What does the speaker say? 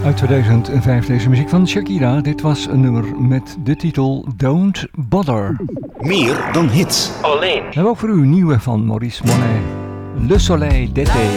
Uit 2005 deze muziek van Shakira. Dit was een nummer met de titel Don't Bother. Meer dan hits. Alleen. We hebben ook voor u een nieuwe van Maurice Monet. Le Soleil d'été.